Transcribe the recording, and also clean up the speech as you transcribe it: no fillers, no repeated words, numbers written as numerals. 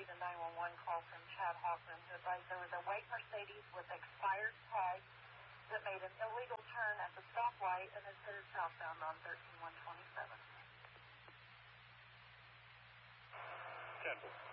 received a 911 call from Chad Hoffman who advised there was a white Mercedes with expired tags that made an illegal turn at the stoplight and is headed southbound on 13127. 10.